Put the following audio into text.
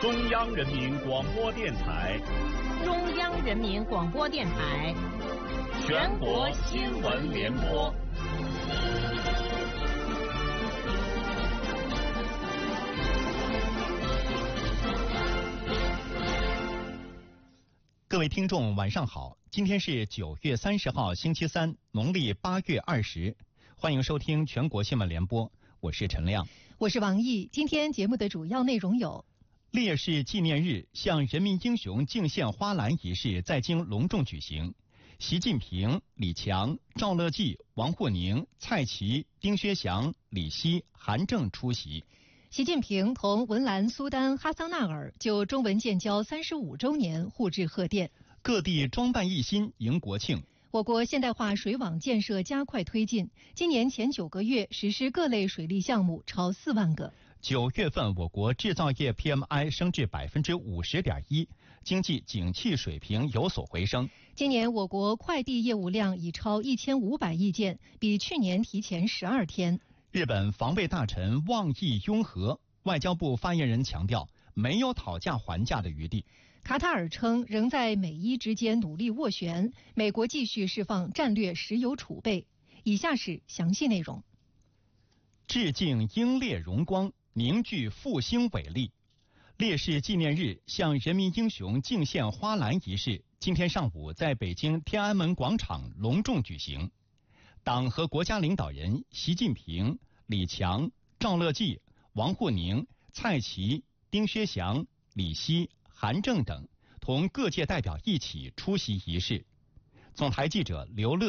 中央人民广播电台， 中央人民广播电台， 全国新闻联播。 各位听众晚上好，今天是9月30号星期三，农历8月20，欢迎收听全国新闻联播，我是陈亮， 我是王毅。今天节目的主要内容有： 烈士纪念日向人民英雄敬献花篮仪式在京隆重举行，习近平、李强、赵乐际、王沪宁、蔡奇、丁薛祥、李希、韩正出席。 习近平同文莱、苏丹、哈桑纳尔就中文建交35周年互致贺电， 各地装扮一新迎国庆。 我国现代化水网建设加快推进，今年前9个月实施各类水利项目超4万个。 9月份我国制造业 PMI 升至 50.1%， 经济景气水平有所回升。 今年我国快递业务量已超1500亿件，比去年提前12天。 日本防卫大臣望义拥和，外交部发言人强调，没有讨价还价的余地。 卡塔尔称仍在美伊之间努力斡旋，美国继续释放战略石油储备。以下是详细内容。 致敬英烈荣光，凝聚复兴伟力。烈士纪念日向人民英雄敬献花篮仪式今天上午在北京天安门广场隆重举行。党和国家领导人习近平、李强、赵乐际、王沪宁、蔡奇、丁薛祥、李希、韩正等同各界代表一起出席仪式。总台记者刘乐